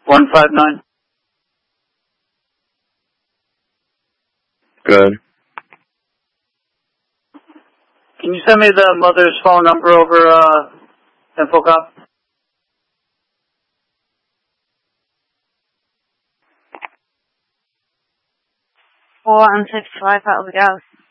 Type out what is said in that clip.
159. Good. Can you send me the mother's phone number over, InfoCom? 4 and 55 out of the gas.